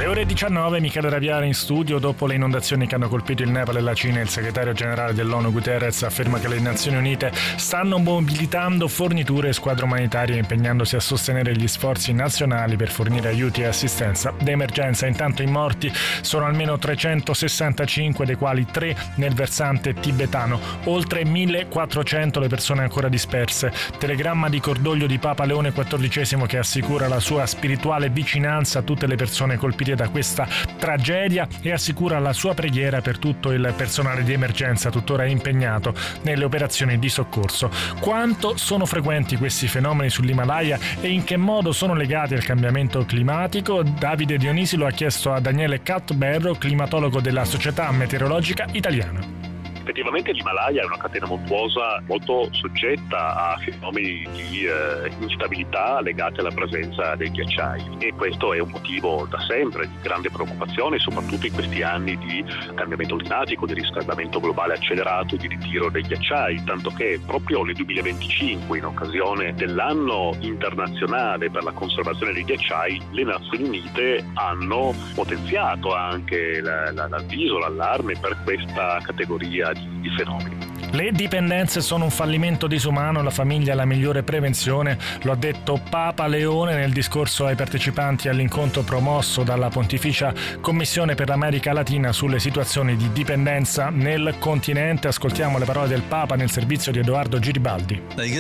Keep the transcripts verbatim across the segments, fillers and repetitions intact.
Le ore diciannove, Michele Raviare in studio. Dopo le inondazioni che hanno colpito il Nepal e la Cina, il segretario generale dell'ONU Guterres afferma che le Nazioni Unite stanno mobilitando forniture e squadre umanitarie, impegnandosi a sostenere gli sforzi nazionali per fornire aiuti e assistenza d'emergenza. Intanto i morti sono almeno trecentosessantacinque, dei quali tre nel versante tibetano, oltre millequattrocento le persone ancora disperse. Telegramma di cordoglio di Papa Leone quattordicesimo che assicura la sua spirituale vicinanza a tutte le persone colpite da questa tragedia e assicura la sua preghiera per tutto il personale di emergenza tuttora impegnato nelle operazioni di soccorso. Quanto sono frequenti questi fenomeni sull'Himalaya e in che modo sono legati al cambiamento climatico? Davide Dionisi lo ha chiesto a Daniele Catberro, climatologo della Società Meteorologica Italiana. Effettivamente l'Himalaya è una catena montuosa molto soggetta a fenomeni di eh, instabilità legati alla presenza dei ghiacciai, e questo è un motivo da sempre di grande preoccupazione, soprattutto in questi anni di cambiamento climatico, di riscaldamento globale accelerato e di ritiro dei ghiacciai, tanto che proprio nel duemilaventicinque, in occasione dell'anno internazionale per la conservazione dei ghiacciai, le Nazioni Unite hanno potenziato anche la, la, l'avviso, l'allarme per questa categoria di fenomeni. Le dipendenze sono un fallimento disumano, la famiglia è la migliore prevenzione, lo ha detto Papa Leone nel discorso ai partecipanti all'incontro promosso dalla Pontificia Commissione per l'America Latina sulle situazioni di dipendenza nel continente. Ascoltiamo le parole del Papa nel servizio di Edoardo Giribaldi.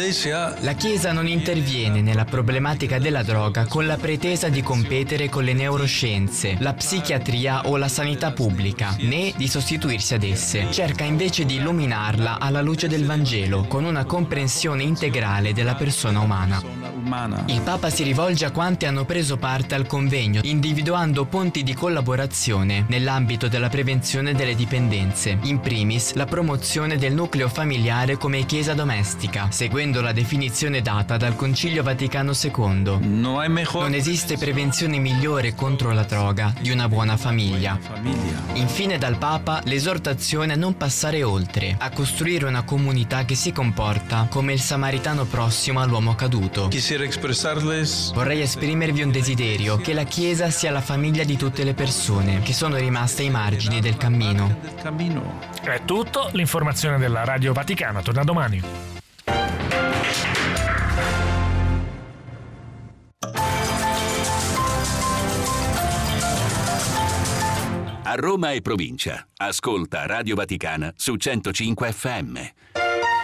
La Chiesa non interviene nella problematica della droga con la pretesa di competere con le neuroscienze, la psichiatria o la sanità pubblica, né di sostituirsi ad esse. Cerca invece di illuminarla alla luce del Vangelo, con una comprensione integrale della persona umana. Il Papa si rivolge a quanti hanno preso parte al convegno, individuando ponti di collaborazione nell'ambito della prevenzione delle dipendenze, in primis la promozione del nucleo familiare come chiesa domestica, seguendo la definizione data dal Concilio Vaticano secondo. Non esiste prevenzione migliore contro la droga di una buona famiglia. Infine dal Papa l'esortazione a non passare oltre, a costruire una comunità che si comporta come il samaritano prossimo all'uomo caduto. Vorrei esprimervi un desiderio, che la Chiesa sia la famiglia di tutte le persone che sono rimaste ai margini del cammino. È tutto, l'informazione della Radio Vaticana torna domani. A Roma e provincia, ascolta Radio Vaticana su centocinque effe emme.